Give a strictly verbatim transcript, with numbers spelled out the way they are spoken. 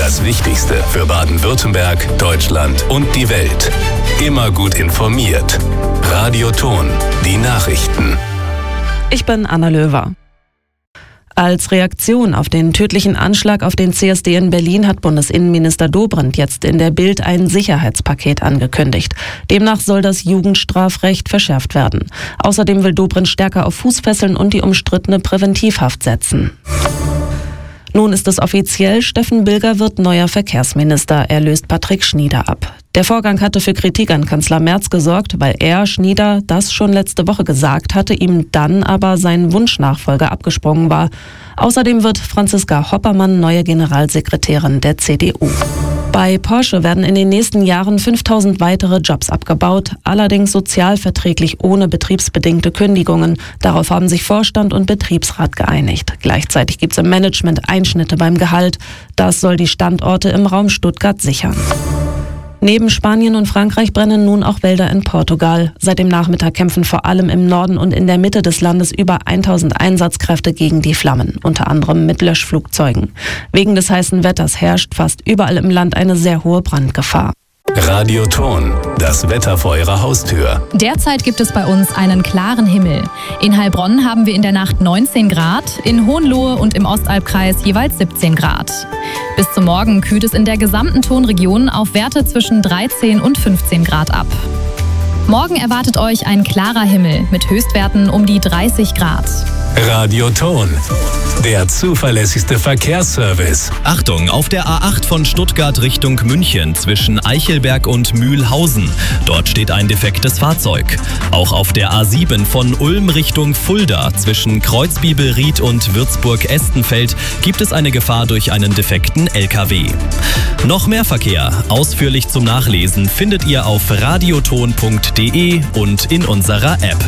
Das Wichtigste für Baden-Württemberg, Deutschland und die Welt. Immer gut informiert. Radio Ton, die Nachrichten. Ich bin Anna Löwer. Als Reaktion auf den tödlichen Anschlag auf den C S D in Berlin hat Bundesinnenminister Dobrindt jetzt in der Bild ein Sicherheitspaket angekündigt. Demnach soll das Jugendstrafrecht verschärft werden. Außerdem will Dobrindt stärker auf Fußfesseln und die umstrittene Präventivhaft setzen. Nun ist es offiziell, Steffen Bilger wird neuer Verkehrsminister. Er löst Patrick Schnieder ab. Der Vorgang hatte für Kritik an Kanzler Merz gesorgt, weil er, Schnieder, das schon letzte Woche gesagt hatte, ihm dann aber sein Wunschnachfolger abgesprungen war. Außerdem wird Franziska Hoppermann neue Generalsekretärin der C D U. Bei Porsche werden in den nächsten Jahren fünftausend weitere Jobs abgebaut, allerdings sozialverträglich ohne betriebsbedingte Kündigungen. Darauf haben sich Vorstand und Betriebsrat geeinigt. Gleichzeitig gibt es im Management Einschnitte beim Gehalt. Das soll die Standorte im Raum Stuttgart sichern. Neben Spanien und Frankreich brennen nun auch Wälder in Portugal. Seit dem Nachmittag kämpfen vor allem im Norden und in der Mitte des Landes über tausend Einsatzkräfte gegen die Flammen, unter anderem mit Löschflugzeugen. Wegen des heißen Wetters herrscht fast überall im Land eine sehr hohe Brandgefahr. Radio Ton, das Wetter vor Ihrer Haustür. Derzeit gibt es bei uns einen klaren Himmel. In Heilbronn haben wir in der Nacht neunzehn Grad, in Hohenlohe und im Ostalbkreis jeweils siebzehn Grad. Bis zum Morgen kühlt es in der gesamten Tonregion auf Werte zwischen dreizehn und fünfzehn Grad ab. Morgen erwartet euch ein klarer Himmel mit Höchstwerten um die dreißig Grad. Radio Ton, der zuverlässigste Verkehrsservice. Achtung, auf der A acht von Stuttgart Richtung München zwischen Eichelberg und Mühlhausen. Dort steht ein defektes Fahrzeug. Auch auf der A sieben von Ulm Richtung Fulda zwischen Kreuzbibelried und Würzburg-Estenfeld gibt es eine Gefahr durch einen defekten L K W. Noch mehr Verkehr, ausführlich zum Nachlesen, findet ihr auf radioton punkt de und in unserer App.